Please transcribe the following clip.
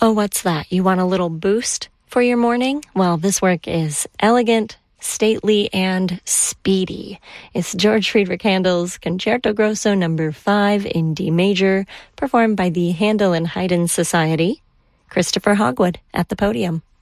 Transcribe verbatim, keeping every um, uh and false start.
Oh, what's that? You want a little boost for your morning? Well, this work is elegant, stately, and speedy. It's George Friedrich Handel's Concerto Grosso number five in D major, performed by the Handel and Haydn Society. Christopher Hogwood at the podium.